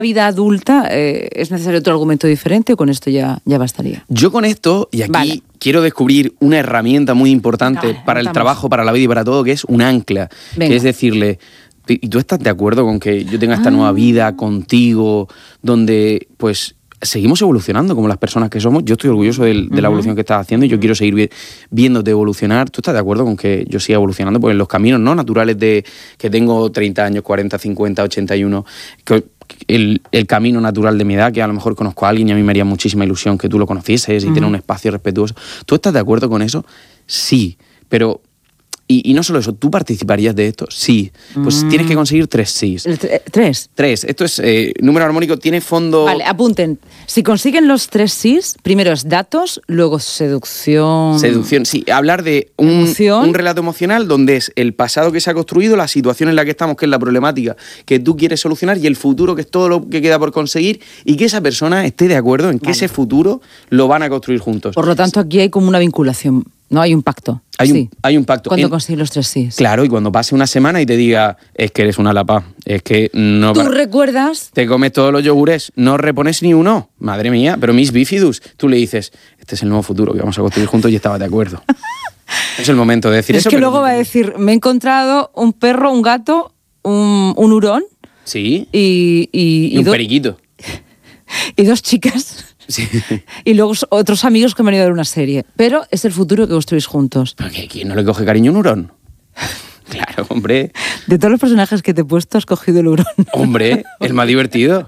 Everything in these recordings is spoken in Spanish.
vida adulta, ¿es necesario otro argumento diferente o con esto ya bastaría? Yo con esto, y aquí quiero descubrir una herramienta muy importante para el trabajo, para la vida y para todo, que es un ancla. Que es decirle, ¿y tú estás de acuerdo con que yo tenga esta nueva vida contigo, donde pues seguimos evolucionando como las personas que somos? Yo estoy orgulloso de la evolución que estás haciendo y yo quiero seguir viéndote evolucionar. ¿Tú estás de acuerdo con que yo siga evolucionando? Pues en los caminos no naturales de que tengo 30 años, 40, 50, 81... El camino natural de mi edad, que a lo mejor conozco a alguien y a mí me haría muchísima ilusión que tú lo conocieses y tener un espacio respetuoso. ¿Tú estás de acuerdo con eso? Sí, pero... Y no solo eso, ¿tú participarías de esto? Sí. Pues tienes que conseguir 3 sís. ¿3? 3. Esto es número armónico, tiene fondo... Vale, apunten. Si consiguen los 3 sís, primero es datos, luego seducción... Seducción, sí. Hablar de un relato emocional donde es el pasado que se ha construido, la situación en la que estamos, que es la problemática que tú quieres solucionar, y el futuro, que es todo lo que queda por conseguir, y que esa persona esté de acuerdo en que ese futuro lo van a construir juntos. Por lo tanto, aquí hay como una vinculación, ¿no? Hay un pacto. Hay un pacto. Cuando consigues los 3 sís. Claro, y cuando pase una semana y te diga, es que eres una lapa, es que no... ¿Tú recuerdas? Te comes todos los yogures, no repones ni uno. Madre mía, pero mis bífidus. Tú le dices, este es el nuevo futuro que vamos a construir juntos, y estaba de acuerdo. Es el momento de decir eso. Es que luego va a decir, me he encontrado un perro, un gato, un hurón. Sí. Y un periquito. Y 2 chicas. Sí. Y luego otros amigos que me han ido a ver una serie. Pero es el futuro que construís juntos. ¿Pero qué? ¿Quién no le coge cariño a un hurón? Claro, hombre. De todos los personajes que te he puesto, has cogido el hurón. Hombre, el más divertido.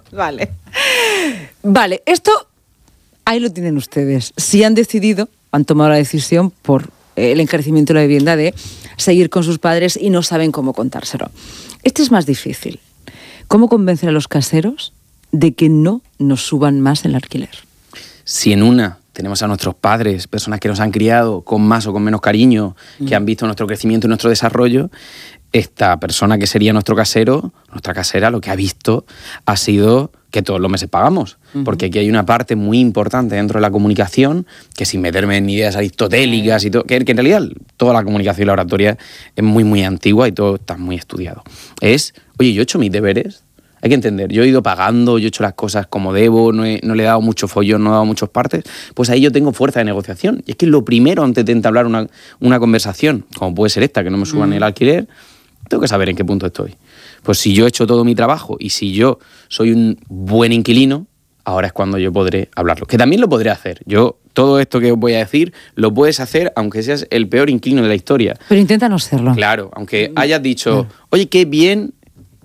Vale, esto ahí lo tienen ustedes. Si han decidido, han tomado la decisión por el encarecimiento de la vivienda de seguir con sus padres y no saben cómo contárselo. Este es más difícil. ¿Cómo convencer a los caseros de que no nos suban más el alquiler? Si en una tenemos a nuestros padres, personas que nos han criado con más o con menos cariño, que han visto nuestro crecimiento y nuestro desarrollo, esta persona que sería nuestro casero, nuestra casera, lo que ha visto ha sido que todos los meses pagamos. Porque aquí hay una parte muy importante dentro de la comunicación, que sin meterme en ideas aristotélicas y todo, que en realidad toda la comunicación y la oratoria es muy, muy antigua y todo está muy estudiado. Es, oye, yo he hecho mis deberes. Hay que entender, yo he ido pagando, yo he hecho las cosas como debo, no le he dado mucho follón, no he dado muchas partes, pues ahí yo tengo fuerza de negociación. Y es que lo primero antes de entablar una conversación, como puede ser esta, que no me suban el alquiler, tengo que saber en qué punto estoy. Pues si yo he hecho todo mi trabajo y si yo soy un buen inquilino, ahora es cuando yo podré hablarlo. Que también lo podré hacer. Yo, todo esto que os voy a decir, lo puedes hacer aunque seas el peor inquilino de la historia. Pero intenta no serlo. Claro, aunque hayas dicho, oye, qué bien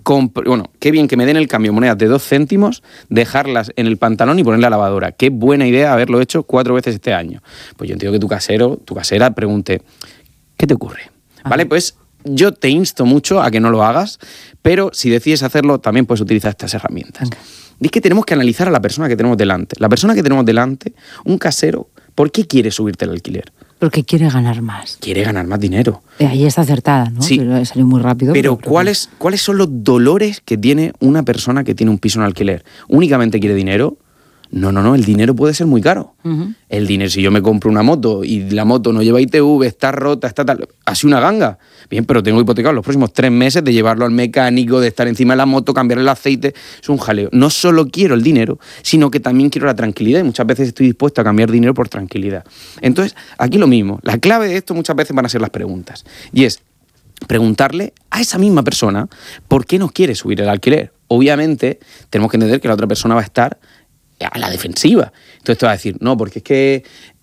que me den el cambio de monedas de 2 céntimos, dejarlas en el pantalón y poner la lavadora. Qué buena idea haberlo hecho 4 veces este año. Pues yo entiendo que tu casera pregunte, ¿qué te ocurre? ¿Vale? Pues yo te insto mucho a que no lo hagas, pero si decides hacerlo, también puedes utilizar estas herramientas. Y es que tenemos que analizar a la persona que tenemos delante. La persona que tenemos delante, un casero, ¿por qué quiere subirte el alquiler? Porque quiere ganar más. Quiere ganar más dinero. Ahí está acertada, ¿no? Sí. Pero salió muy rápido. Pero ¿cuáles son los dolores que tiene una persona que tiene un piso en alquiler? ¿Únicamente quiere dinero? No, el dinero puede ser muy caro. El dinero, si yo me compro una moto y la moto no lleva ITV, está rota, está tal, así una ganga. Bien, pero tengo hipotecado los próximos 3 meses de llevarlo al mecánico, de estar encima de la moto, cambiar el aceite. Es un jaleo. No solo quiero el dinero, sino que también quiero la tranquilidad y muchas veces estoy dispuesto a cambiar dinero por tranquilidad. Entonces, aquí lo mismo. La clave de esto muchas veces van a ser las preguntas. Y es preguntarle a esa misma persona por qué no quiere subir el alquiler. Obviamente, tenemos que entender que la otra persona va a estar a la defensiva. Entonces te va a decir, no, porque es que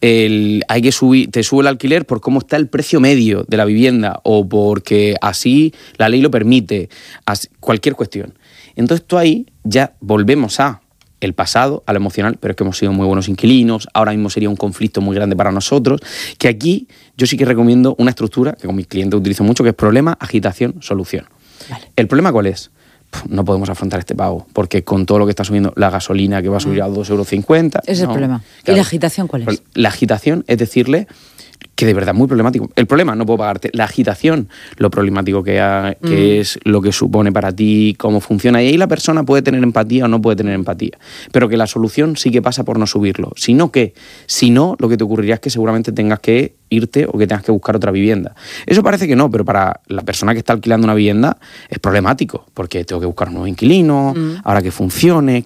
te sube el alquiler por cómo está el precio medio de la vivienda o porque así la ley lo permite, cualquier cuestión. Entonces tú ahí ya volvemos a el pasado, a lo emocional, pero es que hemos sido muy buenos inquilinos, ahora mismo sería un conflicto muy grande para nosotros, que aquí yo sí que recomiendo una estructura que con mis clientes utilizo mucho, que es problema, agitación, solución. Vale. ¿El problema cuál es? No podemos afrontar este pago, porque con todo lo que está subiendo la gasolina, que va a subir a 2,50 €... Es el problema. Claro. ¿Y la agitación cuál es? La agitación es decirle que de verdad es muy problemático. El problema, no puedo pagarte. La agitación, lo problemático que es, lo que supone para ti, cómo funciona. Y ahí la persona puede tener empatía o no puede tener empatía. Pero que la solución sí que pasa por no subirlo. Si no, lo que te ocurriría es que seguramente tengas que irte o que tengas que buscar otra vivienda. Eso parece que no, pero para la persona que está alquilando una vivienda es problemático, porque tengo que buscar un nuevo inquilino, ahora que funcione,